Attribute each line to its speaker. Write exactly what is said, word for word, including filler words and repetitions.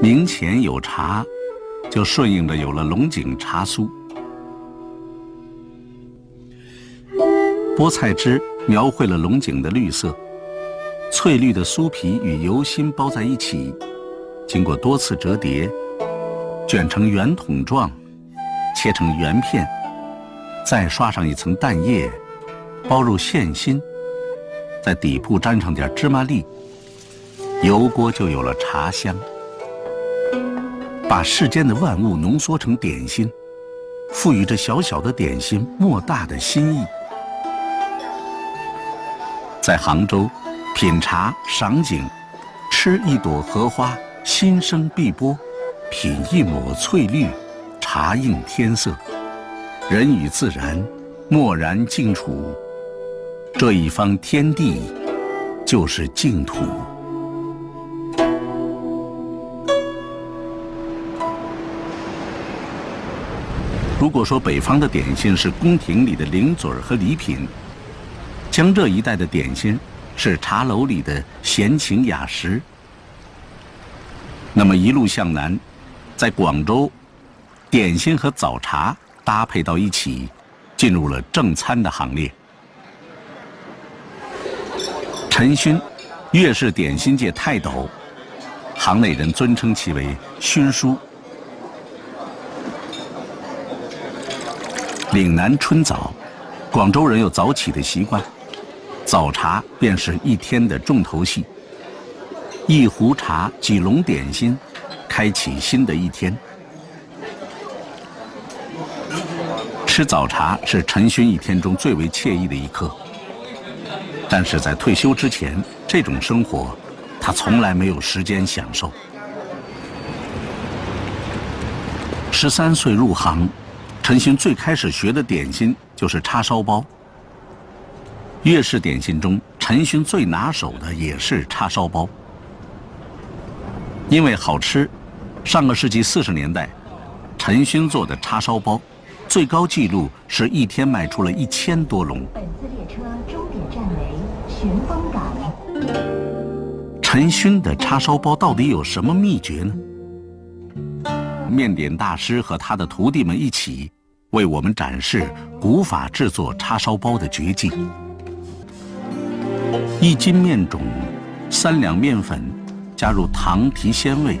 Speaker 1: 明前有茶，就顺应着有了龙井茶酥。菠菜汁描绘了龙井的绿色，翠绿的酥皮与油心包在一起，经过多次折叠，卷成圆筒状，切成圆片，再刷上一层蛋液，包入馅心，在底部沾上点芝麻粒，油锅就有了茶香。把世间的万物浓缩成点心，赋予这小小的点心莫大的心意。在杭州，品茶赏景，吃一朵荷花，心生碧波，品一抹翠绿，茶映天色，人与自然默然静处，这一方天地就是净土。如果说北方的点心是宫廷里的零嘴儿和礼品，江浙一带的点心是茶楼里的闲情雅食，那么一路向南，在广州，点心和早茶搭配到一起，进入了正餐的行列。陈勋，粤式点心界泰斗，行内人尊称其为勋叔。岭南春早，广州人有早起的习惯，早茶便是一天的重头戏。一壶茶，几笼点心，开启新的一天。吃早茶是陈勋一天中最为惬意的一刻，但是在退休之前，这种生活他从来没有时间享受。十三岁入行，陈勋最开始学的点心就是叉烧包。粤式点心中，陈勋最拿手的也是叉烧包。因为好吃，上个世纪四十年代，陈勋做的叉烧包，最高纪录是一天卖出了一千多笼。本次列车终点站为寻风港。陈勋的叉烧包到底有什么秘诀呢？面点大师和他的徒弟们一起，为我们展示古法制作叉烧包的绝技。一斤面种，三两面粉，加入糖提鲜味，